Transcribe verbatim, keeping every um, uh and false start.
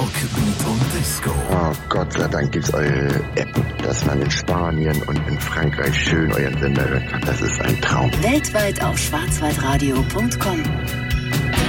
Rock, Beat und Disco. Oh, Gott sei Dank gibt's eure App, dass man in Spanien und in Frankreich schön euren Sender hören kann. Das ist ein Traum. Weltweit auf schwarzwaldradio punkt com.